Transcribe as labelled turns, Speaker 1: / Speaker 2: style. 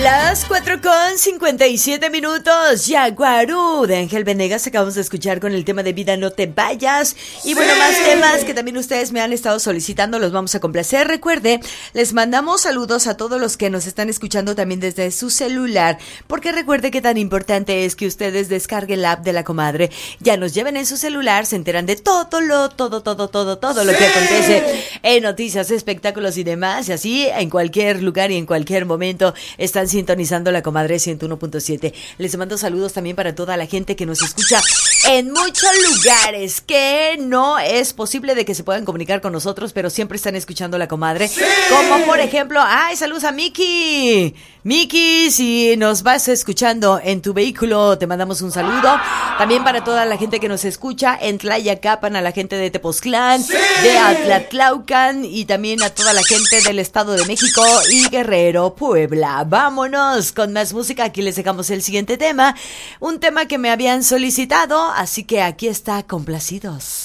Speaker 1: Las 4:57. Yaguarú de Ángel Venegas acabamos de escuchar con el tema de Vida No Te Vayas. Y bueno, más temas que también ustedes me han estado solicitando, los vamos a complacer. Recuerde, les mandamos saludos a todos los que nos están escuchando también desde su celular, porque recuerde que tan importante es que ustedes descarguen la app de La Comadre, ya nos lleven en su celular, se enteran de todo lo que acontece en noticias, espectáculos y demás, y así en cualquier lugar y en cualquier momento están sintonizando La Comadre 101.7. Les mando saludos también para toda la gente que nos escucha en muchos lugares que no es posible de que se puedan comunicar con nosotros, pero siempre están escuchando La Comadre. ¡Sí! Como por ejemplo, saludos a Miki. Miki, si nos vas escuchando en tu vehículo, te mandamos un saludo. También para toda la gente que nos escucha en Tlayacapan, a la gente de Tepoztlán, ¡sí!, de Atlatlaucan, y también a toda la gente del Estado de México y Guerrero, Puebla. Vámonos con más música. Aquí les dejamos el siguiente tema, un tema que me habían solicitado, así que aquí está, complacidos.